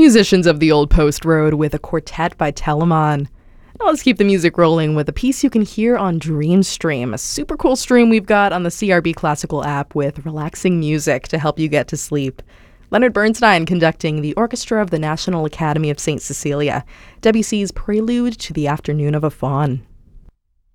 Musicians of the Old Post Road with a quartet by Telemann. Now let's keep the music rolling with a piece you can hear on Dreamstream, a super cool stream we've got on the CRB Classical app with relaxing music to help you get to sleep. Leonard Bernstein conducting the orchestra of the National Academy of St. Cecilia, Debussy's Prelude to the Afternoon of a Faun.